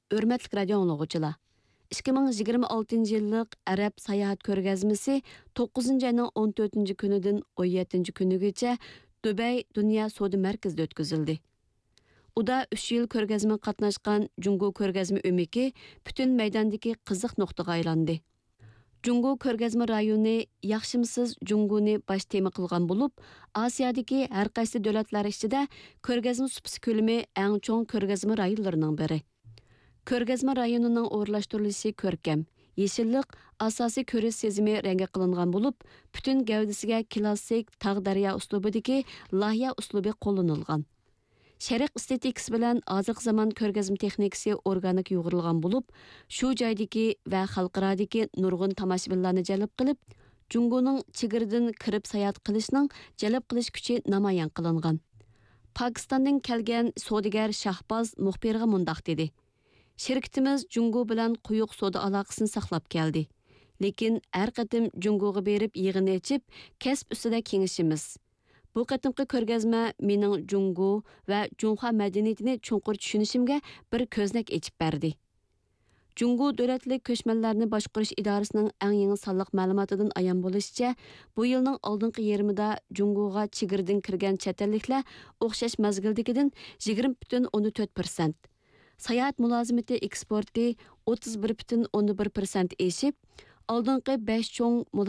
Hürmetlik radio anlıqçılar. 2026 yıllık Arab Sayahat Körgəzmisi 9 ayının 14 günüdün 17 günügəcə Dubay Dünya Soda Mərkəzində ötküzüldü. Uda 3 yıl körgəzmə qatnaşqan Jungo körgəzmə ömiki bütün meydandakı qızıq nöqtəyə aylandı. Jungo körgəzmə rayonu yaxşımsız Jungoni baş tema qılğan bulub, Asiyadakı hər qaysı dövlətlər içində körgəzmə supsi kölümü ən çoğ körgəzmə rayonlarının biri. Körgəzmə rayonunun o'rlashtirilishi ko'rkam, yeşillik asosiy ko'rish sezimi rangga qilingan bo'lib, butun gavdasiga klassik tog' daryo uslubidagi loyiha uslubi qo'llanilgan. Sharq estetikasi bilan hozirgi zamon ko'rgazma texnikasi organik yo'g'rilgan bo'lib, shu joydagi va xalqarodagi nurg'un tomoshabinlarni jalb qilib, Jungoning chegaradan kirib sayohat qilishning jalb qilish kuchi namoyon qilingan. Pokistondan kelgan savdogar Shahboz muxbirga mundaq dedi: Şirketimiz Jungo bilan quyuq soda aloqasini saqlab keldi. Lekin har qatim Jungoga berib yig'in echib, kasb ustida kengishimiz. Bu qatimqi ko'rgazma mening Jungo va Junxo madaniyatini chuqur tushunishimga bir ko'znak echib berdi. Jungo davlatlik ko'chmanlarni boshqarish idorasining eng yangi sonliq ma'lumotidan ayon bo'lishicha, bu yilning oldingi yarmida Jungoga chegaradan kirgan chet elliklar o'xshash mazgildagidan 20.4%. Sayohat mulozimati eksporti 31.1% eshib, oldingi 5 cho'ng